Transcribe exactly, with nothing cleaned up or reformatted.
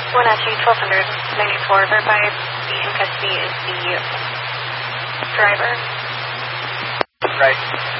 Wenatchee, twelve ninety-four. Verify the in custody is the driver. Right.